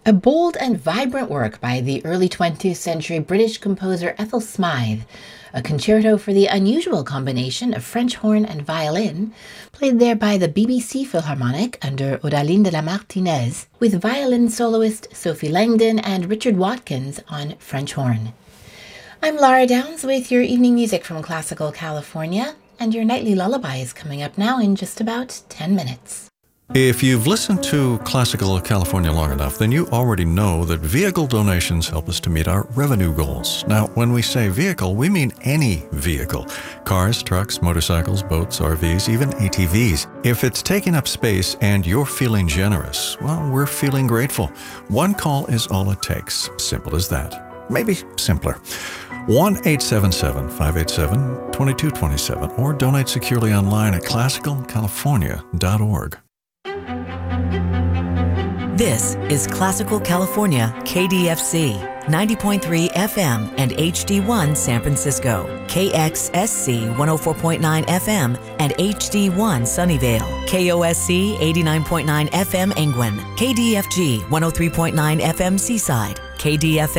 A bold and vibrant work by the early 20th century British composer Ethel Smythe, a concerto for the unusual combination of French horn and violin, played there by the BBC Philharmonic under Odaline de la Martinez, with violin soloist Sophie Langdon and Richard Watkins on French horn. I'm Laura Downs with your evening music from Classical California, and your nightly lullaby is coming up now in just about 10 minutes. If you've listened to Classical California long enough, then you already know that vehicle donations help us to meet our revenue goals. Now, when we say vehicle, we mean any vehicle. Cars, trucks, motorcycles, boats, RVs, even ATVs. If it's taking up space and you're feeling generous, well, we're feeling grateful. One call is all it takes. Simple as that. Maybe simpler. 1-877-587-2227 or donate securely online at classicalcalifornia.org. This is Classical California, KDFC, 90.3 FM and HD1 San Francisco, KXSC 104.9 FM and HD1 Sunnyvale, KOSC 89.9 FM Angwin, KDFG 103.9 FM Seaside, KDFM